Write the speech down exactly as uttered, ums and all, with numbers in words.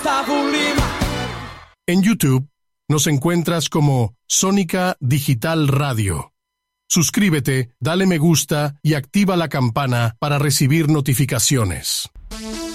En YouTube nos encuentras como Sónica Digital Radio. Suscríbete, dale me gusta y activa la campana para recibir notificaciones.